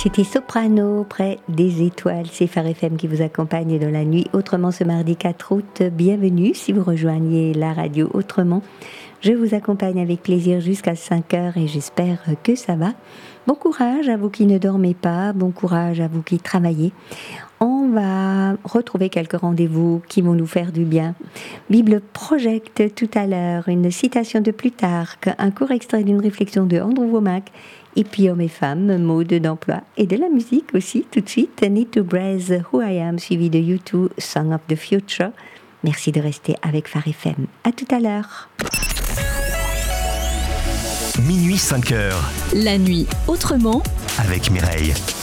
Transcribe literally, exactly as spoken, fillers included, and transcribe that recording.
C'était Soprano près des étoiles. C'est Phare F M qui vous accompagne dans la nuit autrement ce mardi quatre août. Bienvenue si vous rejoignez la radio autrement. Je vous accompagne avec plaisir jusqu'à cinq heures et j'espère que ça va. Bon courage à vous qui ne dormez pas, bon courage à vous qui travaillez. On va retrouver quelques rendez-vous qui vont nous faire du bien. Bible Project tout à l'heure, une citation de Plutarque, un court extrait d'une réflexion de Andrew Womack, et puis hommes et femmes, mode d'emploi et de la musique aussi tout de suite. Need to Breathe, Who I Am, suivi de U deux, Song of the Future. Merci de rester avec Phare F M. À tout à l'heure. Minuit cinq heures. La nuit autrement avec Mireille.